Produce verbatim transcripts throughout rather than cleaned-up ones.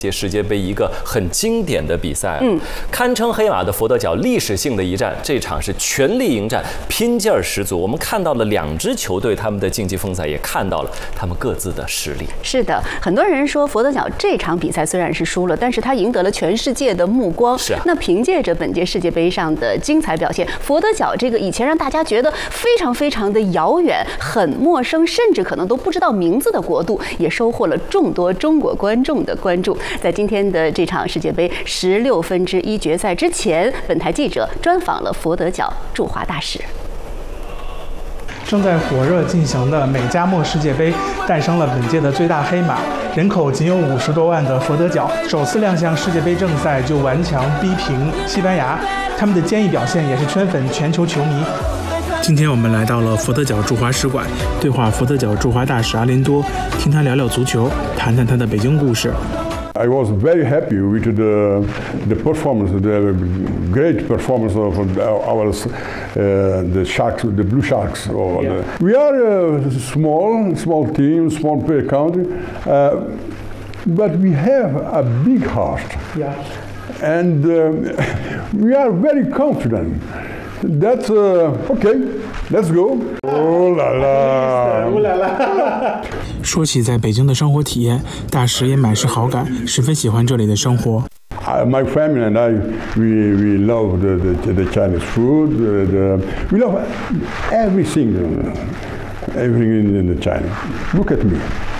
届世界杯一个很经典的比赛，嗯，堪称黑马的佛得角历史性的一战，这场是全力迎战，拼劲儿十足。我们看到了两支球队他们的竞技风采，也看到了他们各自的实力。 是的，很多人说佛得角这场比赛虽然是输了，但是他赢得了全世界的目光。 是啊， 那凭借着本届世界杯上的精彩表现，佛得角这个以前让大家觉得非常非常的遥远、很陌生，甚至可能都不知道名字的国度，也收获了众多中国观众的关注。在今天的这场世界杯十六分之一决赛之前，本台记者专访了佛得角驻华大使。 正在火热进行的美加墨世界杯诞生了本届的最大黑马，人口仅有五十多万的佛得角，首次亮相世界杯正赛就顽强逼平西班牙，他们的坚毅表现也是圈粉全球球迷。今天我们来到了佛得角驻华使馆，对话佛得角驻华大使阿林多，听他聊聊足球，谈谈他的北京故事。 I was very happy with the the performance, the great performance of our uh, the Sharks, the Blue Sharks. Or yeah. the, we are a small, small team, small player country, uh, but we have a big heart. Yeah. And uh, we are very confident. That's uh, okay. Let's go. Oh la la! Oh la la! 说起在北京的生活体验，大使也满是好感，十分喜欢这里的生活。 Uh, my family and I, we we love the the, the Chinese food. The, the, we love everything, everything in the China. Look at me.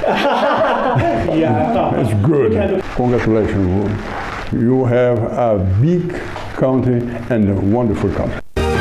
Yeah, it's good. Congratulations. You have a big country and a wonderful country.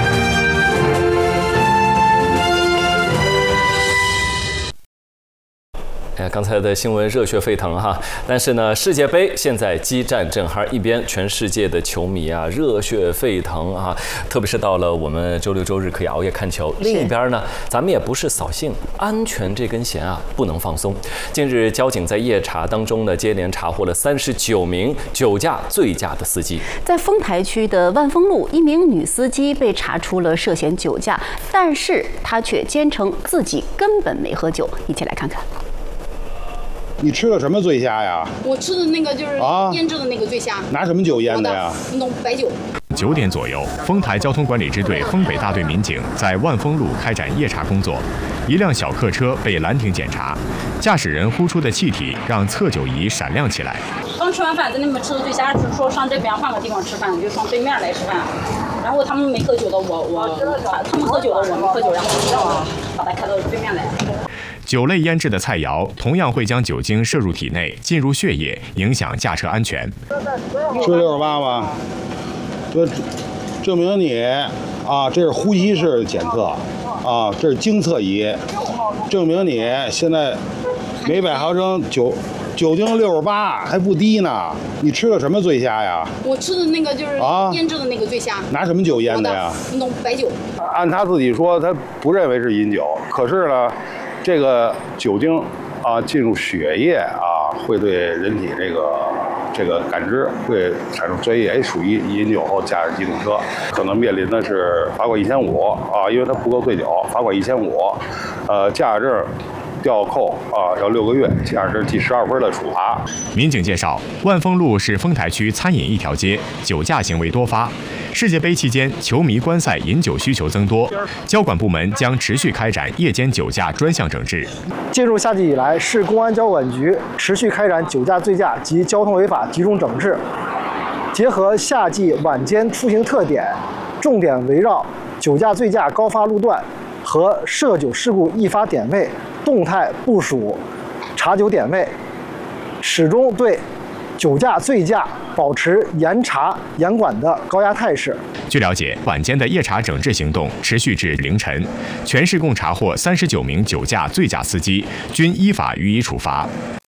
刚才的新闻热血沸腾哈，但是呢，世界杯现在激战正酣，一边全世界的球迷啊热血沸腾啊，特别是到了我们周六周日可以熬夜看球，另一边呢，咱们也不是扫兴，安全这根弦啊不能放松。近日，交警在夜查当中呢，接连查获了三十九名酒驾醉驾的司机。在丰台区的万丰路，一名女司机被查出了涉嫌酒驾，但是她却坚称自己根本没喝酒。一起来看看。 你吃了什么醉虾呀？ 我吃的那个就是腌制的那个醉虾。啊、 拿什么酒腌的呀？ 弄白酒。 九点左右，丰台交通管理支队丰北大队民警在万丰路开展夜查工作。一辆小客车被拦停检查，驾驶人呼出的气体让测酒仪闪亮起来。 刚吃完饭，在那边吃的醉虾，就说上这边换个地方吃饭，就上对面来吃饭。然后他们没喝酒的，我我他们喝酒的，我没喝酒，然后让我把他开到对面来。 酒类腌制的菜肴同样会将酒精摄入体内，进入血液，影响驾车安全。 是六十八吗？这证明你啊，这是呼吸式检测啊，这是精测仪，证明你现在每百毫升酒酒精六十八还不低呢。你吃了什么醉虾呀？ 我吃的那个就是腌制的那个醉虾。啊、 拿什么酒腌的呀？ 弄白酒。 按他自己说，他不认为是饮酒，可是呢。这个酒精啊进入血液啊，会对人体这个这个感知会产生醉意，哎，属于饮酒后驾驶机动车，可能面临的是罚款一千五啊，因为他不够醉酒，罚款一千五，呃，驾驶证吊扣啊，要六个月，驾驶证记十二分的处罚。 民警介绍，万丰路是丰台区餐饮一条街，酒驾行为多发。世界杯期间，球迷观赛饮酒需求增多，交管部门将持续开展夜间酒驾专项整治。 进入夏季以来，市公安交管局持续开展酒驾、醉驾及交通违法集中整治，结合夏季晚间出行特点，重点围绕酒驾、醉驾高发路段和涉酒事故易发点位，动态部署查酒点位，始终对酒驾、醉驾保持严查严管的高压态势。 据了解，晚间的夜查整治行动持续至凌晨，全市共查获三十九名酒驾、醉驾司机，均依法予以处罚。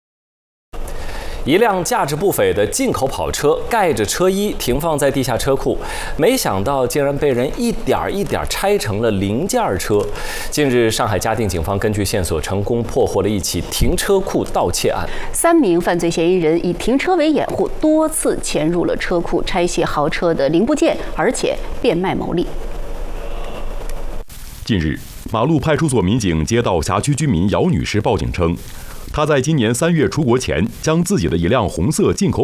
一辆价值不菲的进口跑车盖着车衣停放在地下车库，没想到竟然被人一点一点拆成了零件车。近日，上海嘉定警方根据线索成功破获了一起停车库盗窃案。三名犯罪嫌疑人以停车为掩护，多次潜入了车库拆卸豪车的零部件，而且变卖牟利。 近日，马路派出所民警接到辖区居民姚女士报警称，她在今年三月出国前，将自己的一辆红色进口